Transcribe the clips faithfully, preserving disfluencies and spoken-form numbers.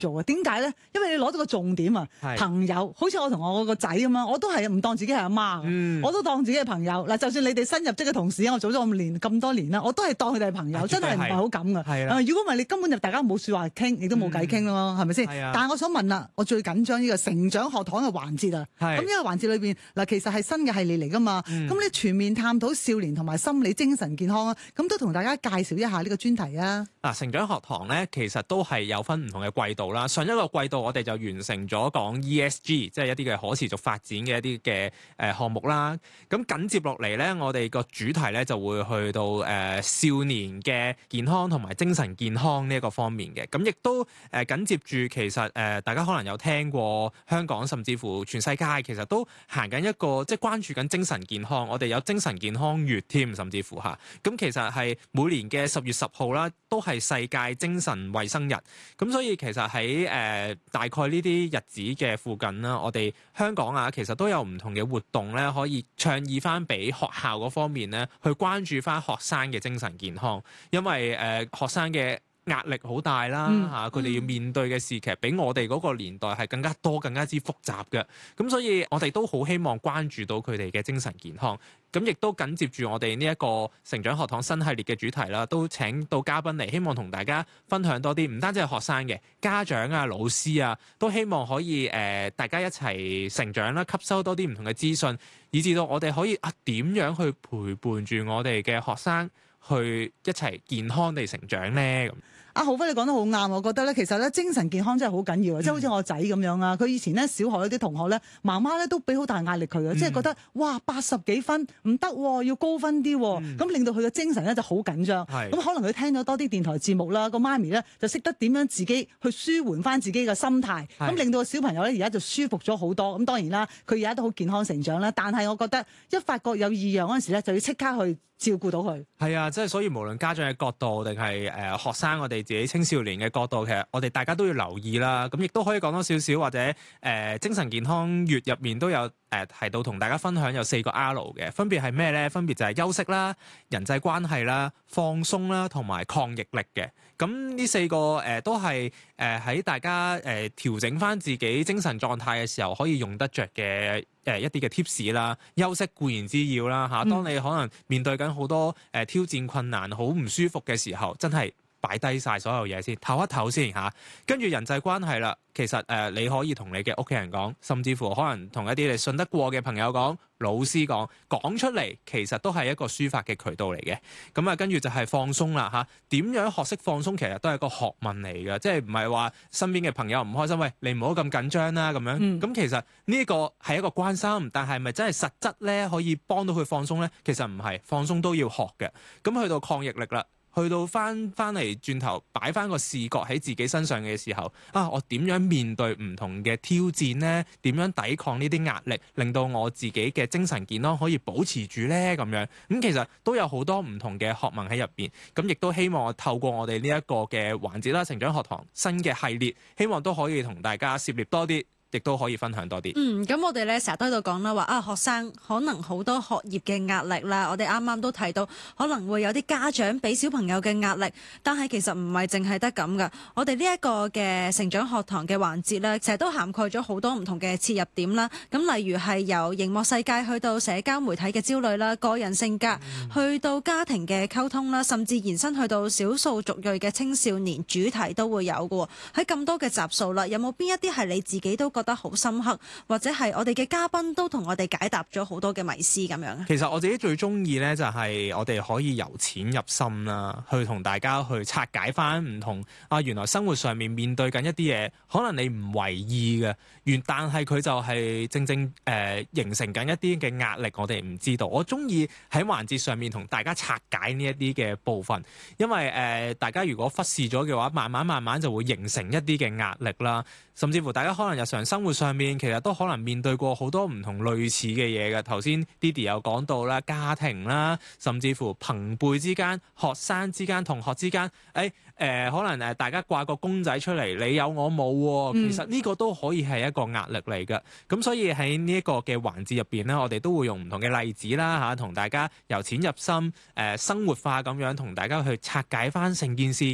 做啊？點解咧？因為你攞到個重點啊，朋友，好似我同我個仔咁樣，我都係唔當自己係阿媽、嗯、我都當自己係朋友。嗱，就算你哋新入職嘅同事，我做咗咁年咁多年啦，我都係當佢哋係朋友，真係唔係好咁噶。如果唔係，你根本就大家冇説話傾，亦都冇偈傾咯，係咪先？但係我想問啦，我最緊張呢個成長學堂嘅環節啊，咁呢個環節裏邊嗱，其實係新嘅系列嚟噶嘛，咁、嗯、你全面探討少年同埋心理精神健康啊，咁都同大家介紹一下呢個專題啊。 嗱，成長學堂咧，其實都係有分唔同嘅季度啦。上一個季度我哋就完成咗講 E S G， 即係一啲嘅可持續發展嘅一啲嘅誒項目啦。咁緊接落嚟咧，我哋個主題咧就會去到誒、呃、少年嘅健康同埋精神健康呢一個方面嘅。咁亦都誒緊接住，其實誒、呃、大家可能有聽過香港甚至乎全世界其實都行緊一個即係關注緊精神健康。我哋有精神健康月添，甚至乎嚇。咁其實係每年嘅十月十號啦，都係世界精神衛生日。咁所以其實喺誒、呃、大概呢啲日子嘅附近啦，我哋香港啊，其實都有唔同嘅活動咧，可以倡議翻俾學校嗰方面咧，去關注翻學生嘅精神健康，因為誒、呃、學生嘅壓力好大啦嚇，佢、嗯、哋要面對嘅事其實比我哋嗰個年代係更加多、更加之複雜嘅。咁所以我哋都好希望關注到佢哋嘅精神健康。咁亦都緊接住我哋呢一個成長學堂新系列嘅主題啦，都請到嘉賓嚟，希望同大家分享多啲，唔單止係學生嘅家長啊、老師啊，都希望可以誒、呃、大家一齊成長啦，吸收多啲唔同嘅資訊，以至到我哋可以啊點樣去陪伴住我哋嘅學生去一齊健康地成長咧咁。 阿浩輝你講得好啱，我覺得咧，其實咧精神健康真係好緊要啊！即係好似我仔咁樣啊，佢以前咧小學嗰啲同學咧，媽媽咧都俾好大壓力佢啊，即係覺得哇八十幾分唔得，要高分啲，咁、嗯、令到佢嘅精神咧就好緊張。咁可能佢聽咗多啲電台節目啦，個媽咪咧就識得點樣自己去舒緩翻自己嘅心態，咁令到個小朋友咧而家就舒服咗好多。咁當然啦，佢而家都好健康成長啦。但係我覺得一發覺有異樣嗰陣時咧，就要即刻去照顧到佢。係啊，即係所以無論家長嘅角度定係誒學生，我哋自己青少年嘅角度，其實我哋大家都要留意啦。咁亦都可以講多少少，或者誒、呃、精神健康月入面都有誒、呃、提到同大家分享有四個 R 嘅，分別係咩咧？分別就係休息啦、人際關係啦、放鬆啦同埋抗逆力嘅。咁呢四個誒、呃、都係誒喺大家誒、呃、調整翻自己精神狀態嘅時候可以用得着嘅誒一啲嘅 tips 啦。休息固然之要啦嚇，當你可能面對緊好多誒、呃、挑戰困難、好唔舒服嘅時候，真係擺低晒所有嘢先，唞一唞先嚇。跟住人際關係啦，其實誒、呃、你可以同你嘅屋企人講，甚至乎可能同一啲你信得過嘅朋友講、老師講，講出嚟其實都係一個抒發嘅渠道嚟嘅。咁啊，跟住就係放鬆啦嚇。點樣學識放鬆，其實都係個學問嚟嘅，即係唔係話身邊嘅朋友唔開心，喂你唔好咁緊張啦咁樣。咁、嗯、其實呢一個係一個關心，但係咪真係實質咧可以幫到佢放鬆咧？其實唔係，放鬆都要學嘅。咁去到抗逆力啦。去到翻翻嚟轉頭擺翻個視覺喺自己身上嘅時候，啊，我點樣面對唔同嘅挑戰呢？點樣抵抗呢啲壓力，令到我自己嘅精神健康可以保持住呢？咁樣咁、嗯、其實都有好多唔同嘅學問喺入邊。咁亦都希望我透過我哋呢一個嘅環節啦，成長學堂新嘅系列，希望都可以同大家涉獵多啲。亦都可以分享多啲。 嗯，咁我哋咧成日都喺度講啦，話啊學生可能好多學業嘅壓力啦。我哋啱啱都提到可能會有啲家長俾小朋友嘅壓力，但係其實唔係淨係得咁噶。我哋呢一個嘅成長學堂嘅環節咧，成日都涵蓋咗好多唔同嘅切入點啦。咁例如係由熒幕世界去到社交媒體嘅焦慮啦、個人性格，嗯、去到家庭嘅溝通啦，甚至延伸去到少數族裔嘅青少年主題都會有嘅。喺咁多嘅集數啦，有冇邊一啲係你自己都覺得好深刻，或者係我哋嘅嘉賓都同我哋解答咗好多嘅迷思咁樣？ 其實我自己最中意呢，就係我哋可以由淺入深啦，去同大家去拆解翻唔同啊，原來生活上面面對緊一啲嘢，可能你唔為意嘅，原但係佢就係正正誒、呃、形成緊一啲嘅壓力，我哋唔知道。我中意喺環節上面同大家拆解呢一啲嘅部分，因為誒、呃、大家如果忽視咗嘅話，慢慢慢慢就會形成一啲嘅壓力啦。甚至乎大家可能日常生活上面其實都可能面對過好多唔同類似嘅嘢嘅。頭先 Didi 有講到啦，家庭啦，甚至乎朋輩之間、學生之間、同學之間，誒、哎、誒、呃、可能誒大家掛個公仔出嚟，你有我冇喎，其實呢個都可以係一個壓力嚟嘅。咁所以喺呢一個嘅環節入邊咧，我哋都會用唔同嘅例子啦嚇，同大家由淺入深，誒、呃、生活化咁樣同大家去拆解翻成件事嘅。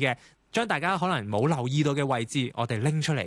將大家可能冇留意到嘅位置，我哋拎出嚟。